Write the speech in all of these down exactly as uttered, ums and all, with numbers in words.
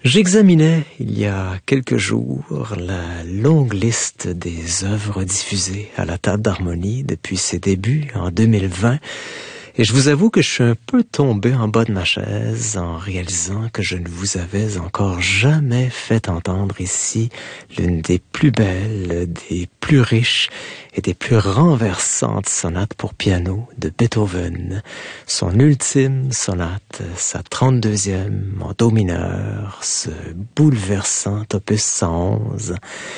J'examinais il y a quelques jours la longue liste des œuvres diffusées à la table d'harmonie depuis ses débuts en deux mille vingt et je vous avoue que je suis un peu tombé en bas de ma chaise en réalisant que je ne vous avais encore jamais fait entendre ici l'une des plus belles, des plus riches et des plus renversantes sonates pour piano de Beethoven. Son ultime sonate, sa trente-deuxième en do mineur, ce bouleversant opus cent onze.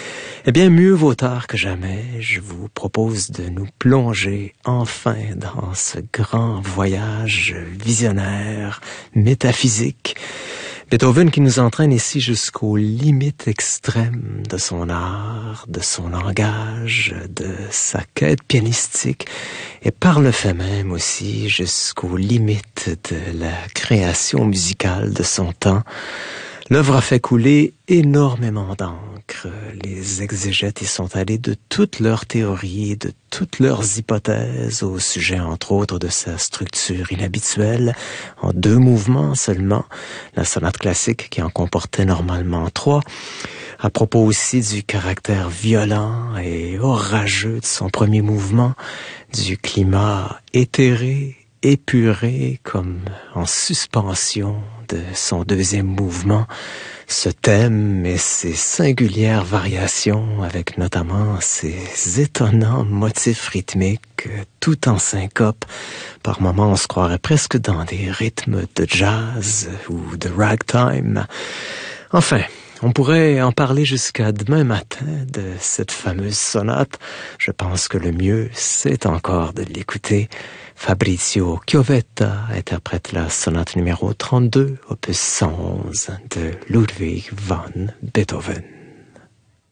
Eh bien, mieux vaut tard que jamais, je vous propose de nous plonger enfin dans ce grand voyage visionnaire, métaphysique. Beethoven qui nous entraîne ici jusqu'aux limites extrêmes de son art, de son langage, de sa quête pianistique et par le fait même aussi jusqu'aux limites de la création musicale de son temps. L'œuvre a fait couler énormément d'encre. Les exégètes y sont allés de toutes leurs théories, de toutes leurs hypothèses au sujet, entre autres, de sa structure inhabituelle, en deux mouvements seulement, la sonate classique qui en comportait normalement trois, à propos aussi du caractère violent et orageux de son premier mouvement, du climat éthéré, épuré comme en suspension de son deuxième mouvement, ce thème et ses singulières variations avec notamment ces étonnants motifs rythmiques tout en syncope. Par moments, on se croirait presque dans des rythmes de jazz ou de ragtime. Enfin, on pourrait en parler jusqu'à demain matin de cette fameuse sonate. Je pense que le mieux, c'est encore de l'écouter. Fabrizio Chiovetta interprète la sonate numéro trente-deux, opus cent onze de Ludwig van Beethoven.